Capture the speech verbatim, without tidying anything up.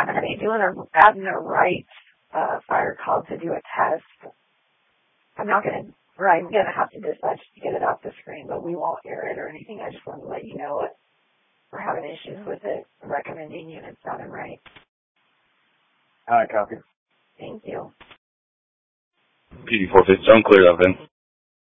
I mean, doing a, adding a right uh, fire call to do a test. I'm not going to, or I'm going to have to dispatch to get it off the screen, but we won't air it or anything. I just wanted to let you know it. We're having issues with it, recommending units sounding right. All right, copy. Thank you. P D four fifty, sound clear up, then.